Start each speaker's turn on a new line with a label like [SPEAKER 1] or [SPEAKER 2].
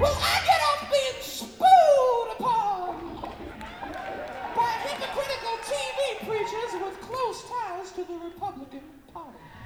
[SPEAKER 1] Well, I get off being spewed upon by hypocritical TV preachers with close ties to the Republican Party.